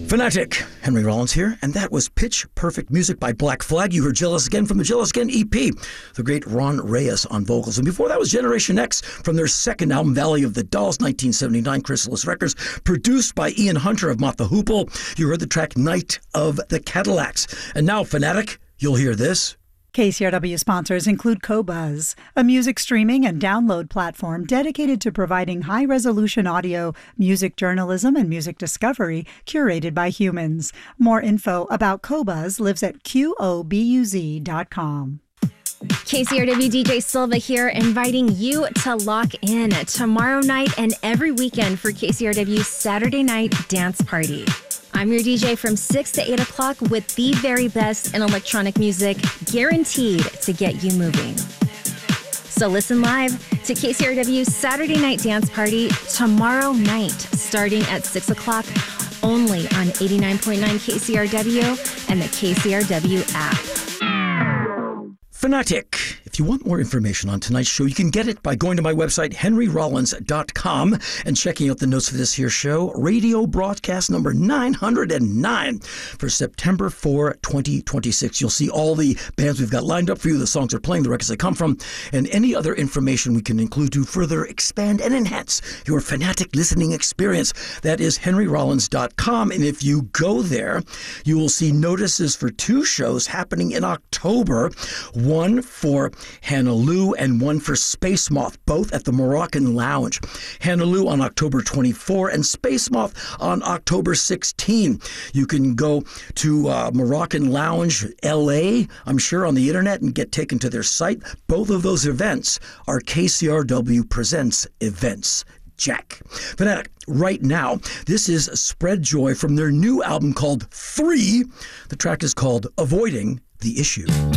Fanatic, Henry Rollins here, and that was Pitch Perfect music by Black Flag. You heard Jealous Again from the Jealous Again EP, the great Ron Reyes on vocals. And before that was Generation X from their second album, Valley of the Dolls, 1979, Chrysalis Records, produced by Ian Hunter of Mott the Hoople. You heard the track Night of the Cadillacs. And now, Fanatic, you'll hear this. KCRW sponsors include Qobuz, a music streaming and download platform dedicated to providing high-resolution audio, music journalism, and music discovery curated by humans. More info about Qobuz lives at qobuz.com. KCRW DJ Silva here, inviting you to lock in tomorrow night and every weekend for KCRW's Saturday Night Dance Party. I'm your DJ from 6 to 8 o'clock with the very best in electronic music, guaranteed to get you moving. So listen live to KCRW's Saturday Night Dance Party tomorrow night, starting at 6 o'clock, only on 89.9 KCRW and the KCRW app. Fanatic. If you want more information on tonight's show, you can get it by going to my website, henryrollins.com, and checking out the notes for this here show, radio broadcast number 909 for September 4, 2026. You'll see all the bands we've got lined up for you, the songs they're playing, the records they come from, and any other information we can include to further expand and enhance your Fanatic listening experience. That is henryrollins.com, and if you go there, you will see notices for two shows happening in October, one for Hannah Lou and one for Space Moth, both at the Moroccan Lounge. Hannah Lou on October 24 and Space Moth on October 16. You can go to Moroccan Lounge LA, I'm sure, on the internet and get taken to their site. Both of those events are KCRW Presents events. Jack. Fanatic, right now, this is Spread Joy from their new album called 3. The track is called Avoiding the Issue.